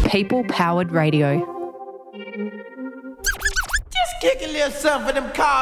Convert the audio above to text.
people-powered radio. Just kick a little something for them cars.